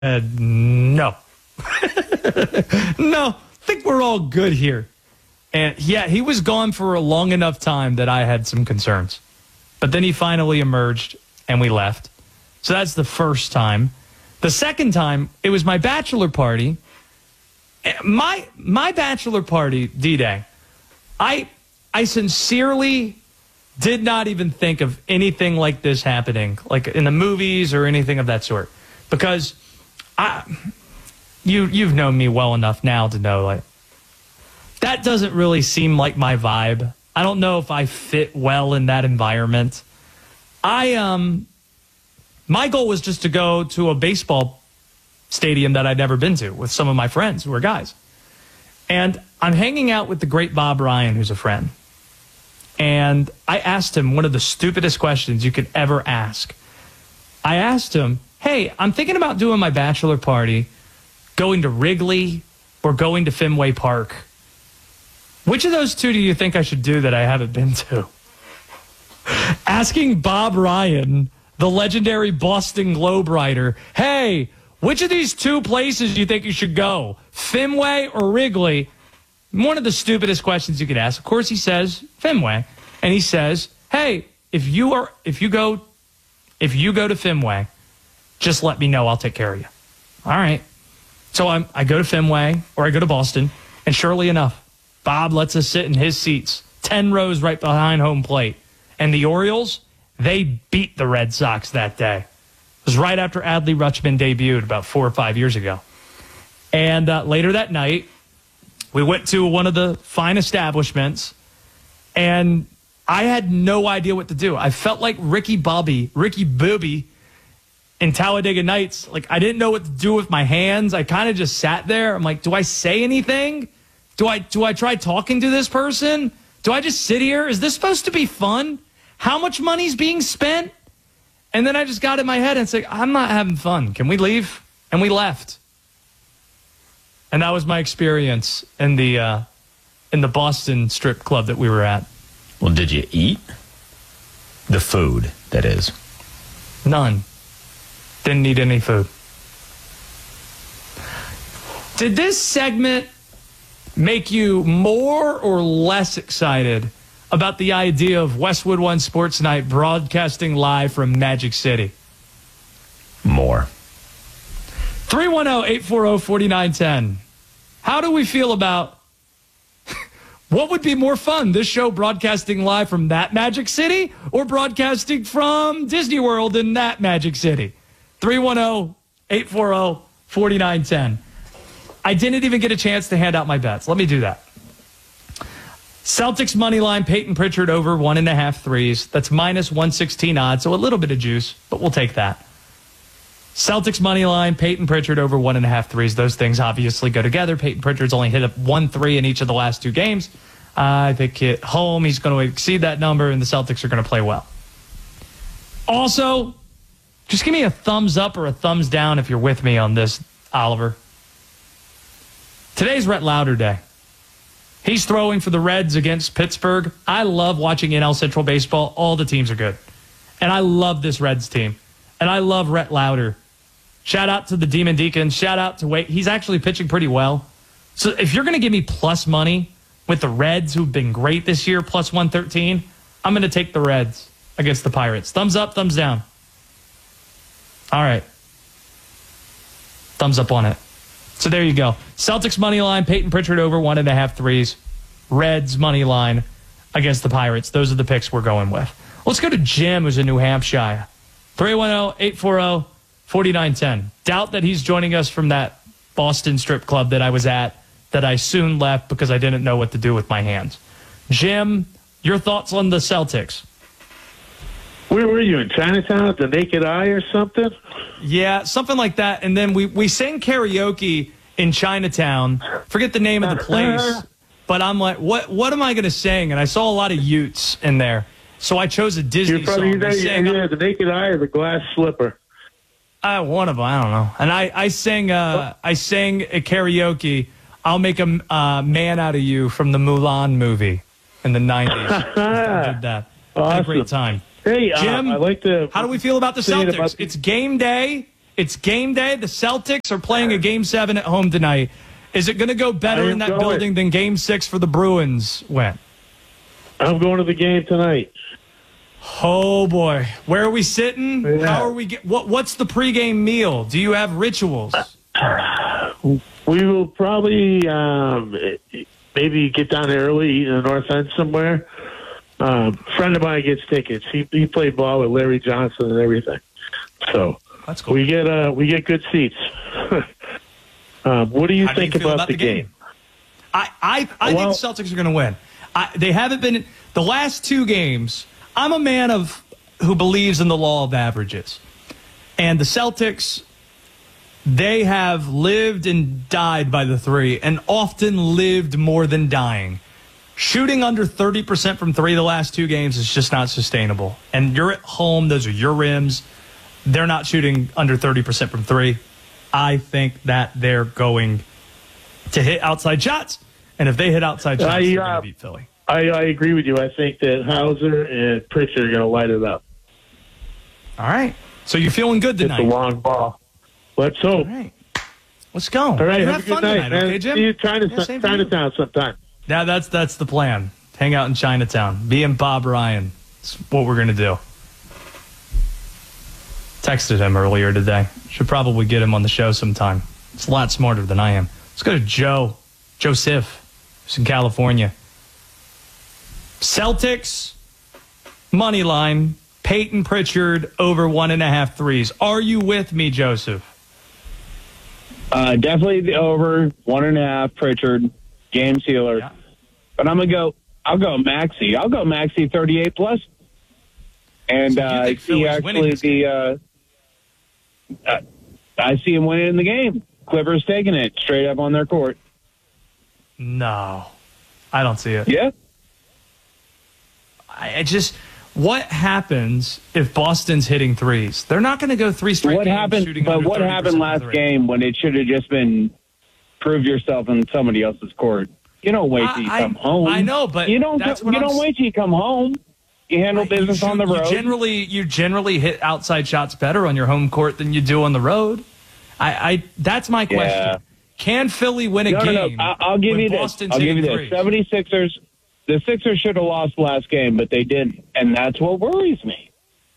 no. No, I think we're all good here. And yeah, he was gone for a long enough time that I had some concerns. But then he finally emerged and we left. So that's the first time. The second time, it was my bachelor party. My bachelor party, D-Day, I sincerely did not even think of anything like this happening, like in the movies or anything of that sort. Because you've known me well enough now to know, like, that doesn't really seem like my vibe. I don't know if I fit well in that environment. My goal was just to go to a baseball stadium that I'd never been to with some of my friends who are guys. And I'm hanging out with the great Bob Ryan, who's a friend. And I asked him one of the stupidest questions you could ever ask. I asked him, hey, I'm thinking about doing my bachelor party, going to Wrigley or going to Fenway Park. Which of those two do you think I should do that I haven't been to? Asking Bob Ryan, the legendary Boston Globe writer, hey, which of these two places do you think you should go? Fenway or Wrigley? One of the stupidest questions you could ask. Of course, he says Fenway. And he says, hey, if you go to Fenway, just let me know. I'll take care of you. All right. So I go to Fenway or I go to Boston, and surely enough, Bob lets us sit in his seats, 10 rows right behind home plate. And the Orioles, they beat the Red Sox that day. It was right after Adley Rutschman debuted about 4 or 5 years ago. And later that night, we went to one of the fine establishments, and I had no idea what to do. I felt like Ricky Bobby in Talladega Nights. Like, I didn't know what to do with my hands. I kind of just sat there. I'm like, do I say anything? Do I try talking to this person? Do I just sit here? Is this supposed to be fun? How much money's being spent? And then I just got in my head and said, I'm not having fun. Can we leave? And we left. And that was my experience in the Boston strip club that we were at. Well, did you eat? The food, that is. None. Didn't eat any food. Did this segment make you more or less excited about the idea of Westwood One Sports Night broadcasting live from Magic City? More. 310-840-4910. How do we feel about what would be more fun, this show broadcasting live from that Magic City or broadcasting from Disney World in that Magic City? 310-840-4910. I didn't even get a chance to hand out my bets. Let me do that. Celtics money line, Peyton Pritchard over 1.5 threes. That's minus 116 odds, so a little bit of juice, but we'll take that. Celtics money line, Peyton Pritchard over 1.5 threes. Those things obviously go together. Peyton Pritchard's only hit 1 3 in each of the last 2 games. I think at home he's going to exceed that number, and the Celtics are going to play well. Also, just give me a thumbs up or a thumbs down if you're with me on this, Oliver. Today's Rhett Lauder Day. He's throwing for the Reds against Pittsburgh. I love watching NL Central baseball. All the teams are good. And I love this Reds team. And I love Rhett Lauder. Shout out to the Demon Deacons. Shout out to Wade. He's actually pitching pretty well. So if you're going to give me plus money with the Reds, who've been great this year, plus 113, I'm going to take the Reds against the Pirates. Thumbs up, thumbs down. All right. Thumbs up on it. So there you go. Celtics money line, Peyton Pritchard over 1.5 threes. Reds money line against the Pirates. Those are the picks we're going with. Let's go to Jim, who's in New Hampshire. 310-840-4910. Doubt that he's joining us from that Boston strip club that I was at, that I soon left because I didn't know what to do with my hands. Jim, your thoughts on the Celtics? Where were you, in Chinatown at the Naked Eye or something? Yeah, something like that. And then we sang karaoke in Chinatown. Forget the name of the place. But I'm like, what am I going to sing? And I saw a lot of Utes in there. So I chose a Disney song. Either the Naked Eye or the Glass Slipper. One of them, I don't know. And I sang a karaoke, I'll Make a Man Out of You from the Mulan movie in the 90s. I did that. Awesome. Had a great time. Hey, Jim, I'd like to. How do we feel about the Celtics? It's game day. It's game day. The Celtics are playing a Game 7 at home tonight. Is it going to go better in that building than Game 6 for the Bruins went? I'm going to the game tonight. Oh, boy. Where are we sitting? Yeah. How are we what's the pregame meal? Do you have rituals? We will probably maybe get down early, eat in the North End somewhere. A friend of mine gets tickets. He played ball with Larry Johnson and everything. So That's cool. we get good seats. What do you think feel about the game? I think the Celtics are going to win. They haven't been the last two games. I'm a man who believes in the law of averages, and the Celtics, they have lived and died by the three, and often lived more than dying. Shooting under 30% from three the last two games is just not sustainable. And you're at home; those are your rims. They're not shooting under 30% from three. I think that they're going to hit outside shots. And if they hit outside shots, they're going to beat Philly. I agree with you. I think that Hauser and Pritchard are going to light it up. All right. So you're feeling good tonight. It's a long ball. Let's hope. All right. Let's go. All right. You Have a good night, man. okay, Jim? See you Chinatown sometime. Yeah, that's the plan. Hang out in Chinatown. Me and Bob Ryan. That's what we're going to do. Texted him earlier today. Should probably get him on the show sometime. It's a lot smarter than I am. Let's go to Joseph, who's in California. Celtics, money line, Peyton Pritchard over 1.5 threes. Are you with me, Joseph? Definitely the over 1.5 Pritchard, game sealer. Yeah. But I'll go Maxey. I'll go Maxey 38 plus. And So you think Philly's winning this game? I see him winning the game. Clippers taking it straight up on their court. No, I don't see it. Yeah. What happens if Boston's hitting threes? They're not going to go three straight games shooting under 30% what happened last three. game when it should have just been prove yourself in somebody else's court? You don't wait till you come home. I know, but you don't wait till you come home. You handle business on the road. You generally hit outside shots better on your home court than you do on the road. That's my question. Yeah. Can Philly win a game? No. I'll give you this. I'll give you this. 76ers. The Sixers should have lost last game, but they didn't, and that's what worries me.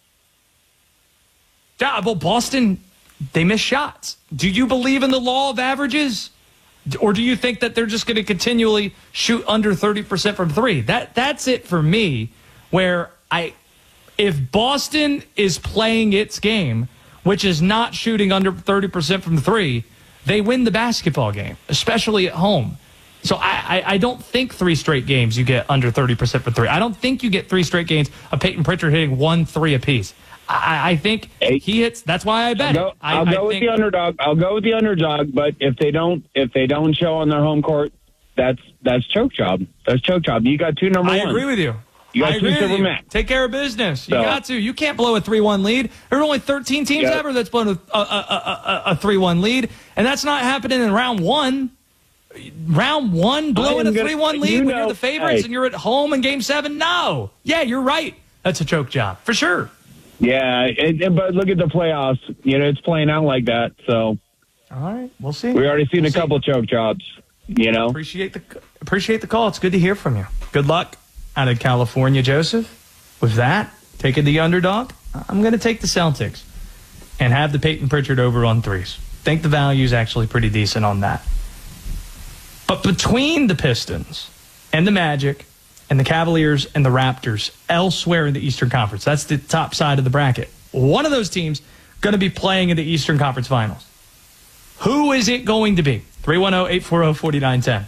Yeah, well, Boston, they miss shots. Do you believe in the law of averages? Or do you think that they're just going to continually shoot under 30% from three? That's it for me, where if Boston is playing its game, which is not shooting under 30% from three, they win the basketball game, especially at home. So I don't think 3 straight games you get under 30% for three. I don't think you get 3 straight games of Peyton Pritchard hitting 1 3 apiece. I think he hits. That's why I bet it. I'll go with the underdog. I'll go with the underdog. But if they don't show on their home court, that's choke job. That's choke job. You got 2 number ones. I agree with you. You got 2 silver max. Take care of business. You got to. You can't blow a 3-1 lead. There are only 13 teams ever that's blown a 3-1 lead, and that's not happening in round 1. Round 1, blowing a 3-1 lead when you're the favorites and you're at home in Game 7? No. Yeah, you're right. That's a choke job, for sure. Yeah, but look at the playoffs. It's playing out like that. So, all right, we'll see. We already seen a couple choke jobs. Appreciate the call. It's good to hear from you. Good luck out of California, Joseph. With that, taking the underdog, I'm going to take the Celtics and have the Peyton Pritchard over on threes. Think the value is actually pretty decent on that. But between the Pistons and the Magic and the Cavaliers and the Raptors elsewhere in the Eastern Conference, that's the top side of the bracket, one of those teams going to be playing in the Eastern Conference Finals. Who is it going to be? 310-840-4910.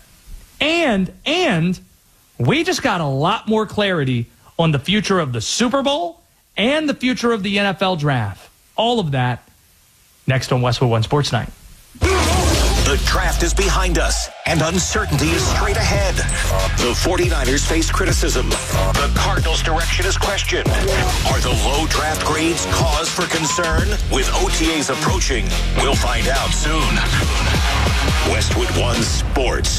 And we just got a lot more clarity on the future of the Super Bowl and the future of the NFL Draft. All of that next on Westwood One Sports Night. The draft is behind us, and uncertainty is straight ahead. The 49ers face criticism. The Cardinals' direction is questioned. Are the low draft grades cause for concern? With OTAs approaching, we'll find out soon. Westwood One Sports.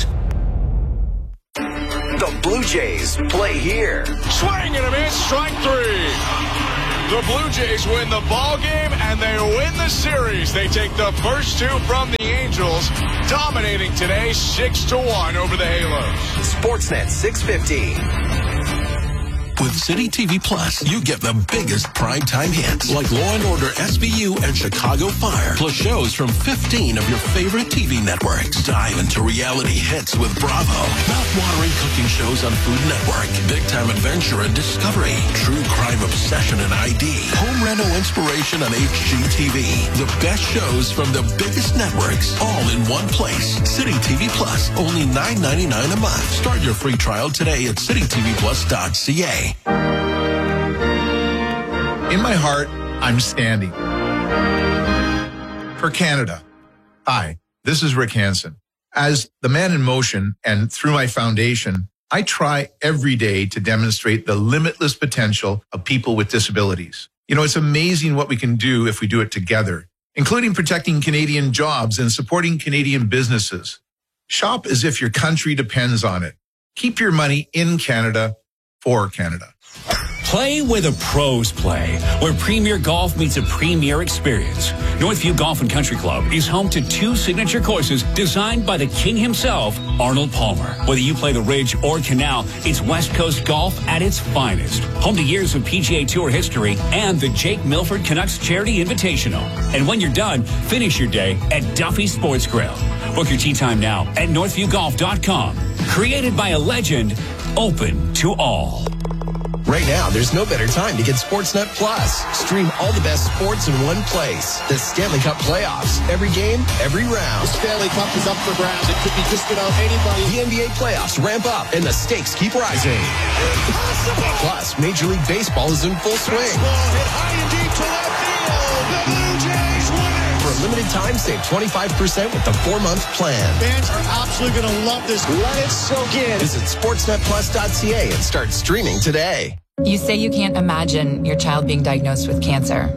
The Blue Jays play here. Swing and a miss, strike 3. The Blue Jays win the ball game and they win the series. They take the first two from the Angels, dominating today 6-1 over the Halos. Sportsnet 650. With City TV Plus, you get the biggest primetime hits like Law & Order SVU and Chicago Fire, plus shows from 15 of your favorite TV networks. Dive into reality hits with Bravo, mouth-watering cooking shows on Food Network, big-time adventure and discovery, true crime obsession and ID, home reno inspiration on HGTV. The best shows from the biggest networks, all in one place. City TV Plus, only $9.99 a month. Start your free trial today at citytvplus.ca. In my heart, I'm standing for Canada. Hi, this is Rick Hansen. As the Man in Motion and through my foundation, I try every day to demonstrate the limitless potential of people with disabilities. You know, it's amazing what we can do if we do it together, including protecting Canadian jobs and supporting Canadian businesses. Shop as if your country depends on it. Keep your money in Canada for Canada. Play where the pros play, where Premier Golf meets a premier experience. Northview Golf and Country Club is home to 2 signature courses designed by the king himself, Arnold Palmer. Whether you play the Ridge or Canal, it's West Coast golf at its finest. Home to years of PGA Tour history and the Jake Milford Canucks Charity Invitational. And when you're done, finish your day at Duffy Sports Grill. Book your tee time now at northviewgolf.com. Created by a legend, open to all. Right now, there's no better time to get Sportsnet Plus. Stream all the best sports in one place. The Stanley Cup playoffs. Every game, every round. The Stanley Cup is up for grabs. It could be just about anybody. The NBA playoffs ramp up and the stakes keep rising. Impossible. Plus, Major League Baseball is in full swing. Hit high and deep to left field. The Blue Jays win it. For a limited time, save 25% with the 4-month plan. Fans are absolutely going to love this. Let it soak in. Visit sportsnetplus.ca and start streaming today. You say you can't imagine your child being diagnosed with cancer,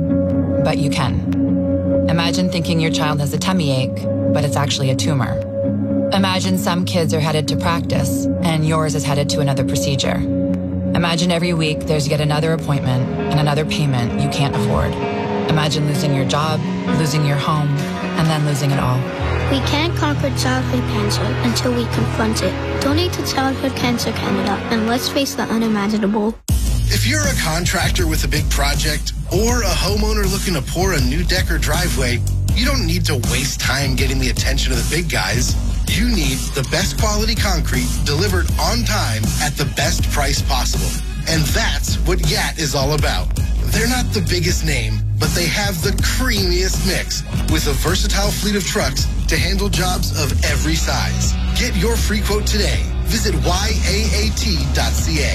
but you can. Imagine thinking your child has a tummy ache, but it's actually a tumor. Imagine some kids are headed to practice, and yours is headed to another procedure. Imagine every week there's yet another appointment and another payment you can't afford. Imagine losing your job, losing your home, and then losing it all. We can't conquer childhood cancer until we confront it. Donate to Childhood Cancer Canada, and let's face the unimaginable. If you're a contractor with a big project or a homeowner looking to pour a new deck or driveway, you don't need to waste time getting the attention of the big guys. You need the best quality concrete delivered on time at the best price possible. And that's what YAT is all about. They're not the biggest name, but they have the creamiest mix with a versatile fleet of trucks to handle jobs of every size. Get your free quote today. Visit YAAT.ca.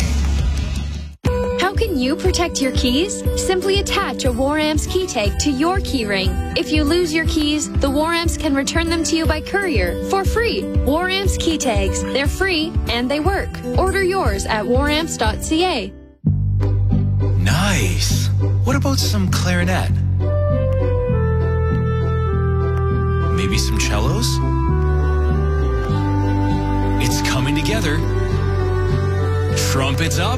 How can you protect your keys? Simply attach a War-Amps key tag to your key ring. If you lose your keys, the War-Amps can return them to you by courier for free. War-Amps key tags. They're free and they work. Order yours at waramps.ca. Nice. What about some clarinet? Maybe some cellos? It's coming together. Trumpets up.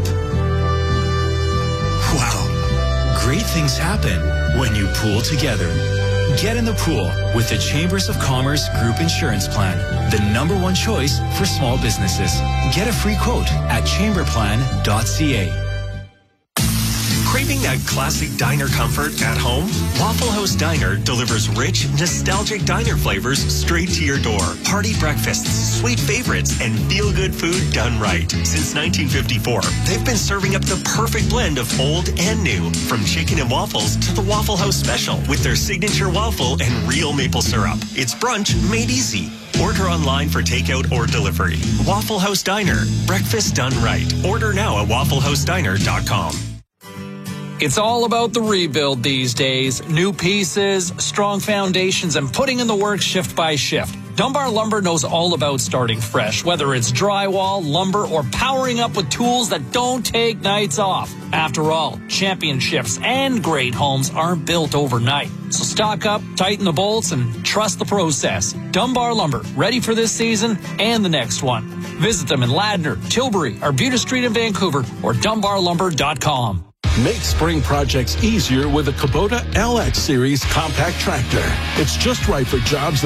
Wow. Great things happen when you pool together. Get in the pool with the Chambers of Commerce Group Insurance Plan, the #1 choice for small businesses. Get a free quote at chamberplan.ca. Craving that classic diner comfort at home? Waffle House Diner delivers rich, nostalgic diner flavors straight to your door. Hearty breakfasts, sweet favorites, and feel-good food done right. Since 1954, they've been serving up the perfect blend of old and new, from chicken and waffles to the Waffle House Special with their signature waffle and real maple syrup. It's brunch made easy. Order online for takeout or delivery. Waffle House Diner, breakfast done right. Order now at wafflehouse.com. It's all about the rebuild these days. New pieces, strong foundations, and putting in the work shift by shift. Dunbar Lumber knows all about starting fresh, whether it's drywall, lumber, or powering up with tools that don't take nights off. After all, championships and great homes aren't built overnight. So stock up, tighten the bolts, and trust the process. Dunbar Lumber, ready for this season and the next one. Visit them in Ladner, Tilbury, Arbutus Street in Vancouver, or dunbarlumber.com. Make spring projects easier with a Kubota LX Series compact tractor. It's just right for jobs